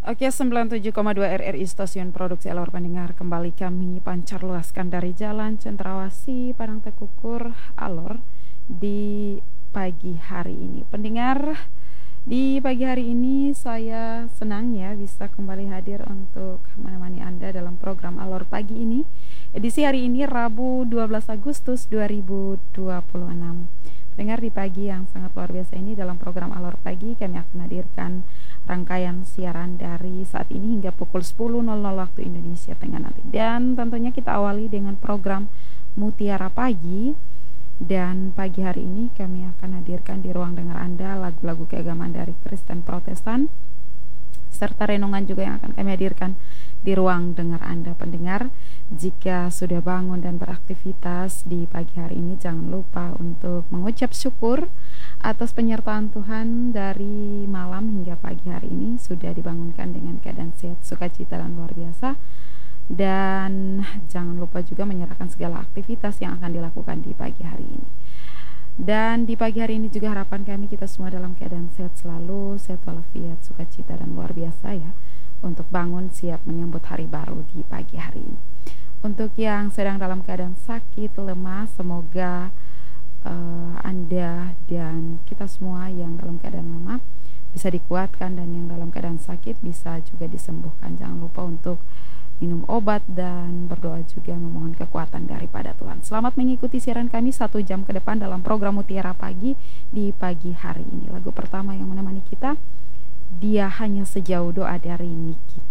Oke, 97,2 RRI Stasiun Produksi Alor Pendengar. Kembali kami pancar luaskan dari Jalan Cendrawasih, Padang Tekukur, Alor di pagi hari ini. Pendengar, di pagi hari ini saya senang ya bisa kembali hadir untuk menemani Anda dalam program Alor Pagi ini. Edisi hari ini Rabu 12 Agustus 2026. Pendengar, di pagi yang sangat luar biasa ini dalam program Alor Pagi kami akan hadirkan rangkaian siaran dari saat ini hingga pukul 10.00 waktu Indonesia Tengah nanti. Dan tentunya kita awali dengan program Mutiara Pagi. Dan pagi hari ini kami akan hadirkan di ruang dengar Anda lagu-lagu keagamaan dari Kristen Protestan, serta renungan juga yang akan kami hadirkan di ruang dengar Anda. Pendengar, jika sudah bangun dan beraktivitas di pagi hari ini, jangan lupa untuk mengucap syukur atas penyertaan Tuhan dari malam hingga pagi hari ini. Sudah dibangunkan dengan keadaan sehat, sukacita dan luar biasa. Dan jangan lupa juga menyerahkan segala aktivitas yang akan dilakukan di pagi hari ini. Dan di pagi hari ini juga harapan kami kita semua dalam keadaan sehat selalu, sehat walafiat, sukacita dan luar biasa ya, untuk bangun siap menyambut hari baru di pagi hari ini. Untuk yang sedang dalam keadaan sakit, lemah, semoga Anda dan kita semua yang dalam keadaan lemah bisa dikuatkan, dan yang dalam keadaan sakit bisa juga disembuhkan. Jangan lupa untuk minum obat dan berdoa juga memohon kekuatan daripada Tuhan. Selamat mengikuti siaran kami 1 jam ke depan dalam program Mutiara Pagi di pagi hari ini. Lagu pertama yang menemani kita, Dia Hanya Sejauh Doa dari Niki.